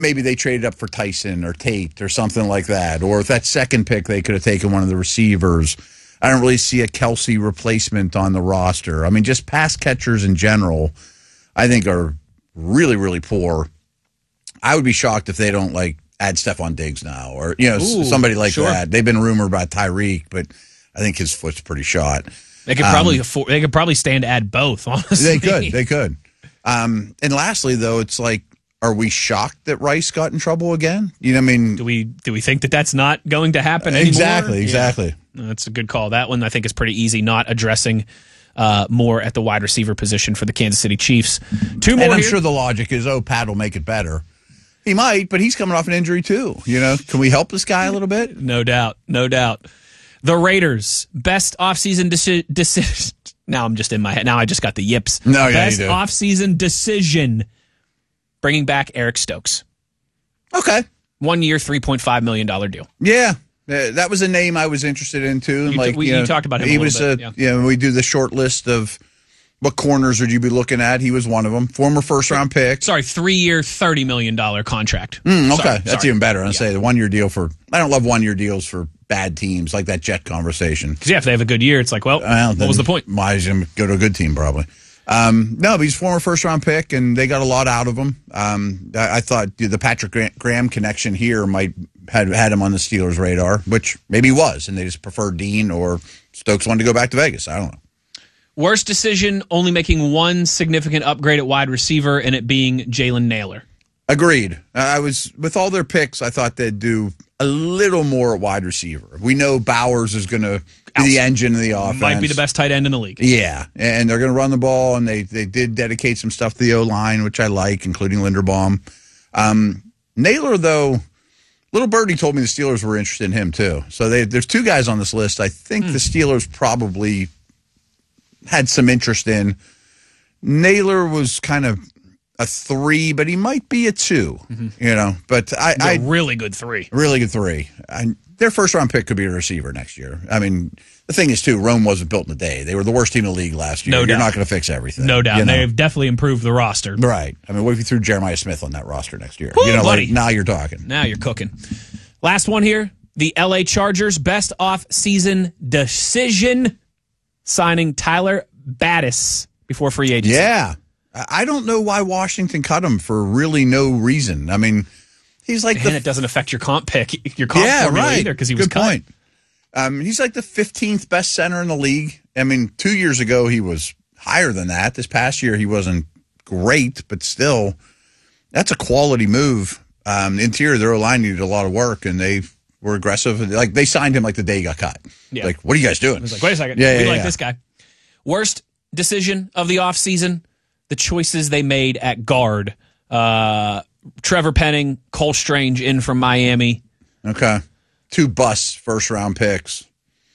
maybe they traded up for Tyson or Tate or something like that. Or if that second pick, they could have taken one of the receivers. I don't really see a Kelsey replacement on the roster. I mean, just pass catchers in general, I think are really, really poor. I would be shocked if they don't add Stephon Diggs now or somebody like that. They've been rumored about Tyreek, but I think his foot's pretty shot. They could probably stand to add both. Honestly, they could. And lastly, though, it's are we shocked that Rice got in trouble again? You know what I mean? Do we think that that's not going to happen anymore? Exactly. Yeah. That's a good call. That one I think is pretty easy, not addressing more at the wide receiver position for the Kansas City Chiefs. Two more. And I'm sure the logic is, Pat will make it better. He might, but he's coming off an injury too. Can we help this guy a little bit? No doubt. The Raiders, best offseason decision. Now I'm just in my head. Now I just got the yips. No, yeah, best offseason decision. Bringing back Eric Stokes. Okay. 1 year, $3.5 million deal. Yeah. That was a name I was interested in, too. You talked about him a little bit. When we do the short list of what corners would you be looking at, he was one of them. Former first-round pick. Sorry, 3 year, $30 million contract. Okay. That's even better. I'll say the 1 year deal I don't love 1 year deals for bad teams, like that Jet conversation. Because, if they have a good year, it's what was the point? Why is he go to a good team, probably? No, but he's a former first-round pick, and they got a lot out of him. I thought the Patrick Graham connection here might had him on the Steelers' radar, which maybe he was, and they just preferred Dean or Stokes wanted to go back to Vegas. I don't know. Worst decision, only making one significant upgrade at wide receiver, and it being Jalen Nailor. Agreed. With all their picks, I thought they'd do a little more at wide receiver. We know Bowers is going to be the engine of the offense. Might be the best tight end in the league. Yeah, and they're going to run the ball, and they did dedicate some stuff to the O-line, which I like, including Linderbaum. Nailor, though, Little Birdie told me the Steelers were interested in him, too. So there's two guys on this list I think the Steelers probably had some interest in. Nailor was kind of a 3, but he might be a 2, But I really good 3. Really good 3. Their first-round pick could be a receiver next year. I mean, the thing is, too, Rome wasn't built in a day. They were the worst team in the league last year. You're not going to fix everything. No doubt. They've definitely improved the roster. Right. I mean, what if you threw Jeremiah Smith on that roster next year? Ooh, buddy. Now you're talking. Now you're cooking. Last one here. The LA Chargers, best off-season decision, signing Tyler Battis before free agency. Yeah. I don't know why Washington cut him for really no reason. I mean, he's like it doesn't affect your comp pick, your comp formula either, because he was cut. Good point. He's like the 15th best center in the league. I mean, 2 years ago he was higher than that. This past year he wasn't great, but still, that's a quality move. The interior of their line needed a lot of work, and they were aggressive. They signed him the day he got cut. Yeah. What are you guys doing? I was like, wait a second. We like this guy. Worst decision of the offseason, the choices they made at guard. Trevor Penning, Cole Strange in from Miami. Okay. 2 busts first-round picks.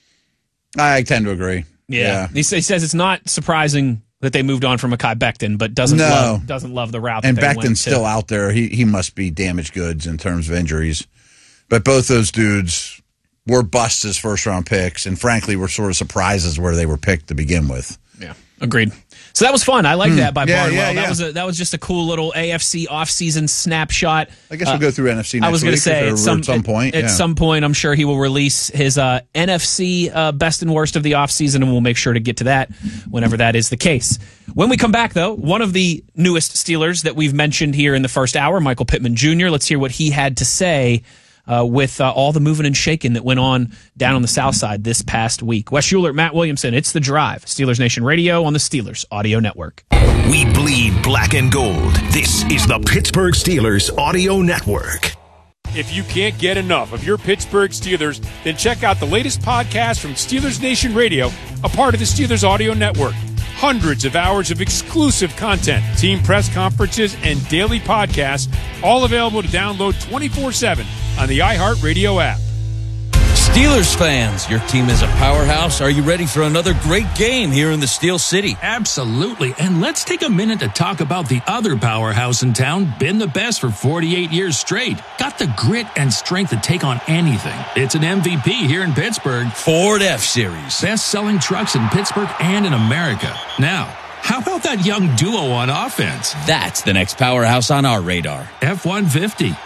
I tend to agree. Yeah. He says it's not surprising that they moved on from Mekhi Becton, but doesn't love the route. And that they Becton's went still out there. He must be damaged goods in terms of injuries. But both those dudes were busts as first-round picks, and frankly were sort of surprises where they were picked to begin with. Yeah, agreed. So that was fun. I like that by Barnwell. Yeah. That was just a cool little AFC offseason snapshot. I guess we'll go through NFC next week. I was going to say at some point. At some point, I'm sure he will release his NFC best and worst of the offseason, and we'll make sure to get to that whenever that is the case. When we come back, though, one of the newest Steelers that we've mentioned here in the first hour, Michael Pittman Jr., let's hear what he had to say with all the moving and shaking that went on down on the South Side this past week. Wes Schuler, Matt Williamson, it's The Drive. Steelers Nation Radio on the Steelers Audio Network. We bleed black and gold. This is the Pittsburgh Steelers Audio Network. If you can't get enough of your Pittsburgh Steelers, then check out the latest podcast from Steelers Nation Radio, a part of the Steelers Audio Network. Hundreds of hours of exclusive content, team press conferences, and daily podcasts, all available to download 24/7 on the iHeartRadio app. Steelers fans, your team is a powerhouse. Are you ready for another great game here in the Steel City? Absolutely. And let's take a minute to talk about the other powerhouse in town, been the best for 48 years straight. Got the grit and strength to take on anything. It's an MVP here in Pittsburgh. Ford F-Series. Best-selling trucks in Pittsburgh and in America. Now, How about that young duo on offense? That's the next powerhouse on our radar. F-150.